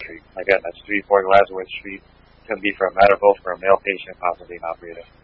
Street. Again, that's 34 Glasgow Street. It's going to be for a medical for a male patient possibly being operated.